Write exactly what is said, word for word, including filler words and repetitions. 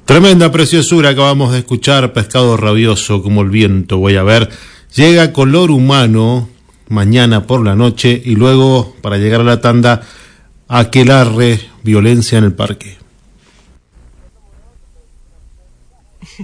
Tremenda preciosura acabamos de escuchar, Pescado Rabioso, como el viento voy a ver. Llega Color Humano mañana por la noche y luego, para llegar a la tanda, Aquelarre, Violencia en el Parque.